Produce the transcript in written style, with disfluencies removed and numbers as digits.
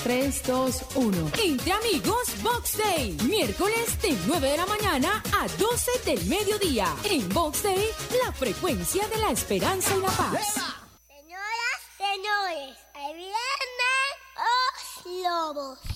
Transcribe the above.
3, 2, 1. Entre amigos, Box Day. Miércoles de 9 de la mañana a 12 del mediodía. En Box Day, la frecuencia de la esperanza y la paz. Señoras, señores, ahí vienen los lobos.